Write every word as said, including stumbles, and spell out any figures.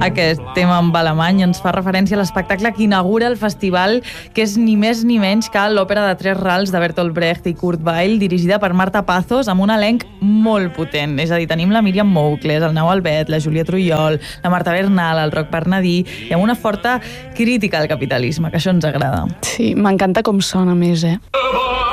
aquest tema en alemany ens fa referència a l'espectacle que inaugura el festival, que és ni més ni menys que l'òpera de Tres Rals de Bertolt Brecht i Kurt Weill, dirigida per Marta Pazos, amb un elenc molt potent. És a dir, tenim la Míriam Moukles, el Nau Albet, la Júlia Trujol, la Marta Bernal, el Roc Bernadí, i amb una forta crítica al capitalisme, que això ens agrada. Sí, m'encanta com sona més, eh?